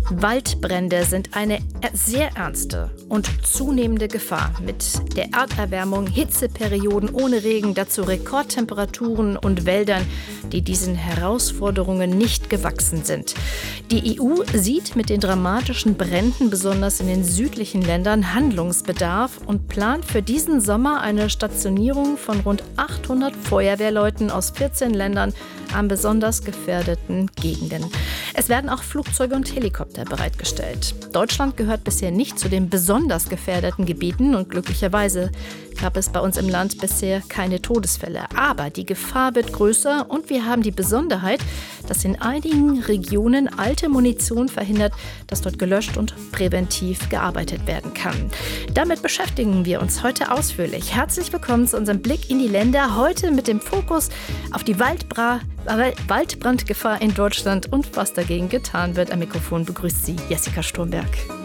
Waldbrände sind eine sehr ernste und zunehmende Gefahr. Mit der Erderwärmung, Hitzeperioden ohne Regen, dazu Rekordtemperaturen und Wäldern, die diesen Herausforderungen nicht gewachsen sind. Die EU sieht mit den dramatischen Bränden, besonders in den südlichen Ländern, Handlungsbedarf und plant für diesen Sommer eine Stationierung von rund 800 Feuerwehrleuten aus 14 Ländern an besonders gefährdeten Gegenden. Es werden auch Flugzeuge und Helikopter bereitgestellt. Deutschland gehört bisher nicht zu den besonders gefährdeten Gebieten und glücklicherweise gab es bei uns im Land bisher keine Todesfälle. Aber die Gefahr wird größer und wir haben die Besonderheit, dass in einigen Regionen alte Munition verhindert, dass dort gelöscht und präventiv gearbeitet werden kann. Damit beschäftigen wir uns heute ausführlich. Herzlich willkommen zu unserem Blick in die Länder. Heute mit dem Fokus auf die Waldbrandgefahr in Deutschland und was dagegen getan wird. Am Mikrofon begrüßt Sie Jessica Sturmberg.